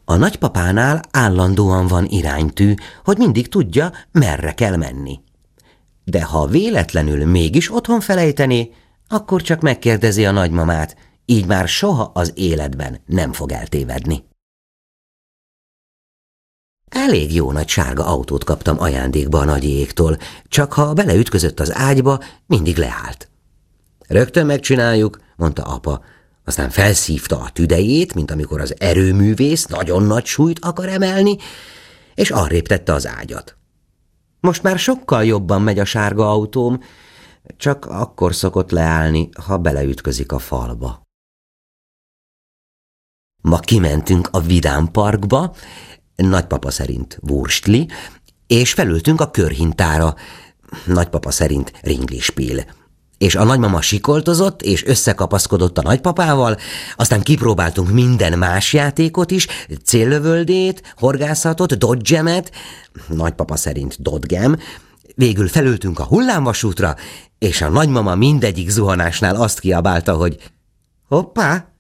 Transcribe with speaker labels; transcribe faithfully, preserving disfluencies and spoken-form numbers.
Speaker 1: A nagypapánál állandóan van iránytű, hogy mindig tudja, merre kell menni. De ha véletlenül mégis otthon felejtené, akkor csak megkérdezi a nagymamát, így már soha az életben nem fog eltévedni. Elég jó nagy sárga autót kaptam ajándékba a nagyéjéktól, csak ha beleütközött az ágyba, mindig leállt. Rögtön megcsináljuk, mondta apa, aztán felszívta a tüdejét, mint amikor az erőművész nagyon nagy súlyt akar emelni, és arrébb tette az ágyat. Most már sokkal jobban megy a sárga autóm, csak akkor szokott leállni, ha beleütközik a falba. Ma kimentünk a Vidám Parkba, nagypapa szerint Wurstli, és felültünk a körhintára, nagypapa szerint Ringlispiel. És a nagymama sikoltozott, és összekapaszkodott a nagypapával, aztán kipróbáltunk minden más játékot is, céllövöldét, horgászatot, dodgemet, nagypapa szerint dodgem, végül felültünk a hullámvasútra, és a nagymama mindegyik zuhanásnál azt kiabálta, hogy hoppá,